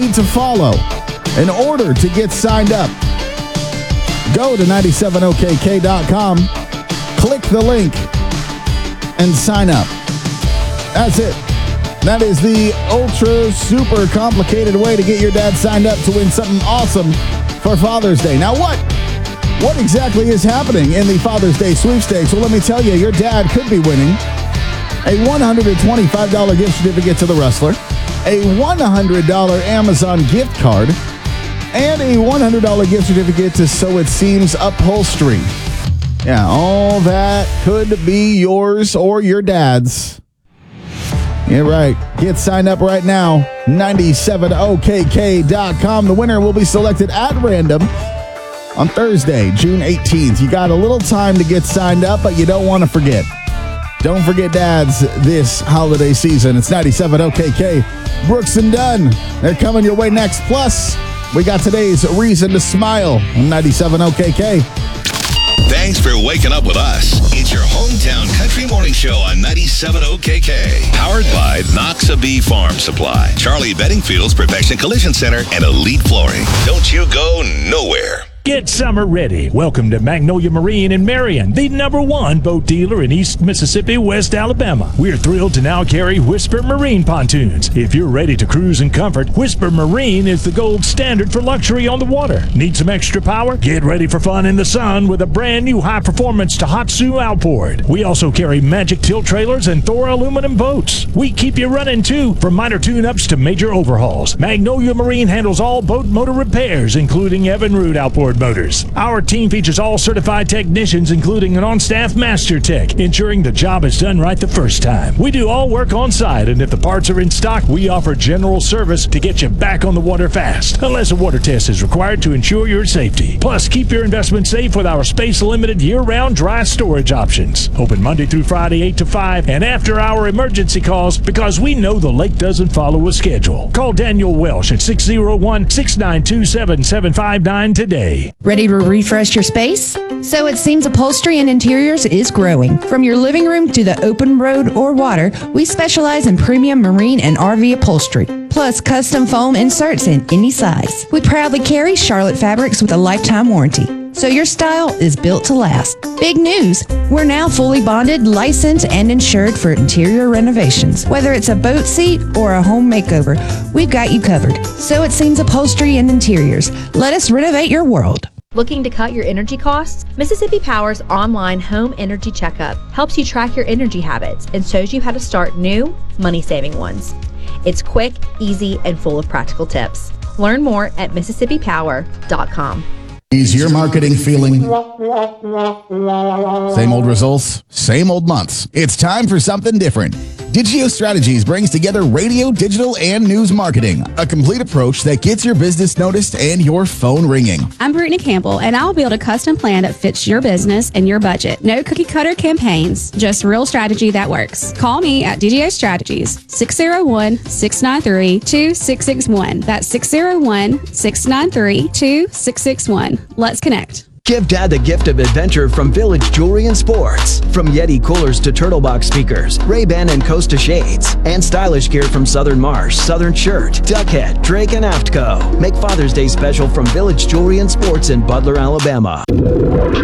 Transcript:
need to follow in order to get signed up. Go to 97okk.com, click the link, and sign up. That's it. That is the ultra super complicated way to get your dad signed up to win something awesome for Father's Day. Now what exactly is happening in the Father's Day sweepstakes? Well, let me tell you, your dad could be winning a $125 gift certificate to The Rustler, a $100 Amazon gift card, and a $100 gift certificate to So It Seems Upholstery. Yeah, all that could be yours or your dad's. Yeah, right. Get signed up right now. 97okk.com. The winner will be selected at random on Thursday, June 18th. You got a little time to get signed up, but you don't want to forget. Don't forget dads this holiday season. It's 97okk. Brooks and Dunn. They're coming your way next. Plus, we got today's Reason to Smile on 97okk. Thanks for waking up with us. It's your hometown country morning show on 97okk. Powered by Noxabee Farm Supply, Charlie Bedingfield's Perfection Collision Center, and Elite Flooring. Don't you go nowhere. Get summer ready. Welcome to Magnolia Marine in Marion, the #1 boat dealer in East Mississippi, West Alabama. We're thrilled to now carry Whisper Marine pontoons. If you're ready to cruise in comfort, Whisper Marine is the gold standard for luxury on the water. Need some extra power? Get ready for fun in the sun with a brand new high-performance Tohatsu outboard. We also carry Magic tilt trailers and Thor aluminum boats. We keep you running, too, from minor tune-ups to major overhauls. Magnolia Marine handles all boat motor repairs, including Evinrude outboard motors. Our team features all certified technicians, including an on-staff master tech, ensuring the job is done right the first time. We do all work on site, and if the parts are in stock, we offer general service to get you back on the water fast, unless a water test is required to ensure your safety. Plus, keep your investment safe with our space-limited year-round dry storage options. Open Monday through Friday, 8 to 5, and after-hour emergency calls, because we know the lake doesn't follow a schedule. Call Daniel Welsh at 601-692-7759 today. Ready to refresh your space? So It Seems Upholstery and Interiors is growing. From your living room to the open road or water, we specialize in premium marine and RV upholstery, plus custom foam inserts in any size. We proudly carry Charlotte fabrics with a lifetime warranty, so your style is built to last. Big news! We're now fully bonded, licensed, and insured for interior renovations. Whether it's a boat seat or a home makeover, we've got you covered. So It Seems Upholstery and Interiors. Let us renovate your world. Looking to cut your energy costs? Mississippi Power's online home energy checkup helps you track your energy habits and shows you how to start new, money-saving ones. It's quick, easy, and full of practical tips. Learn more at MississippiPower.com. Is your marketing feeling same old results, same old months? It's time for something different. Digio Strategies brings together radio, digital, and news marketing, a complete approach that gets your business noticed and your phone ringing. I'm Brittany Campbell, and I'll build a custom plan that fits your business and your budget. No cookie-cutter campaigns, just real strategy that works. Call me at Digio Strategies, 601-693-2661. That's 601-693-2661. Let's connect. Give Dad the gift of adventure from Village Jewelry and Sports. From Yeti coolers to Turtlebox speakers, Ray-Ban and Costa shades, and stylish gear from Southern Marsh, Southern Shirt, Duckhead, Drake, and Aftco. Make Father's Day special from Village Jewelry and Sports in Butler, Alabama.